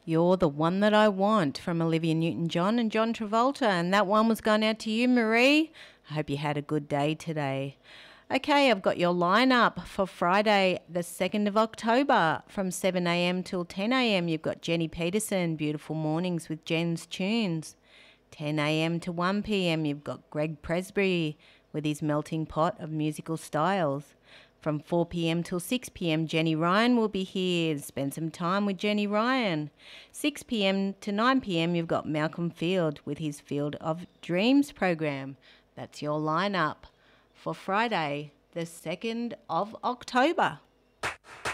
You're the One That I Want from Olivia Newton-John and John Travolta. And that one was going out to you, Marie. I hope you had a good day today. Okay, I've got your lineup for Friday, the 2nd of October from 7 a.m. till 10 a.m. You've got Jenny Peterson, Beautiful Mornings with Jen's Tunes. 10 a.m. to 1 p.m. you've got Greg Presbury with his melting pot of musical styles. From 4 p.m. till 6 p.m. Jenny Ryan will be here to spend some time with Jenny Ryan. 6 p.m. to 9 p.m. you've got Malcolm Field with his Field of Dreams program. That's your lineup for Friday, the 2nd of October.